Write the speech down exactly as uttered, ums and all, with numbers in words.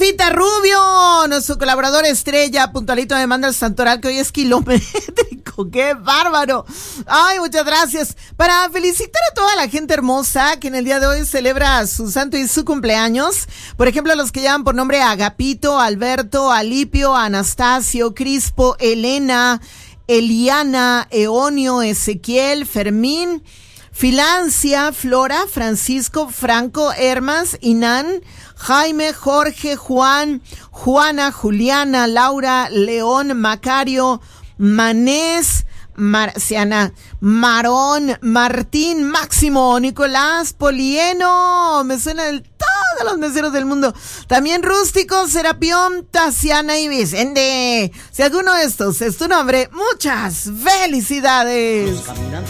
Rafita Rubio, nuestro colaborador estrella, puntualito me manda el santoral que hoy es kilométrico. ¡Qué bárbaro! Ay, muchas gracias. Para felicitar a toda la gente hermosa que en el día de hoy celebra su santo y su cumpleaños. Por ejemplo, los que llaman por nombre a Agapito, Alberto, Alipio, Anastasio, Crispo, Elena, Eliana, Eonio, Ezequiel, Fermín, Filancia, Flora, Francisco, Franco, Hermas, Inán, Jaime, Jorge, Juan, Juana, Juliana, Laura, León, Macario, Manés, Marciana, Marón, Martín, Máximo, Nicolás, Polieno, me suena el todos los meseros del mundo. También Rústico, Serapión, Tasiana y Vicente. Si alguno de estos es tu nombre, muchas felicidades. Los caminantes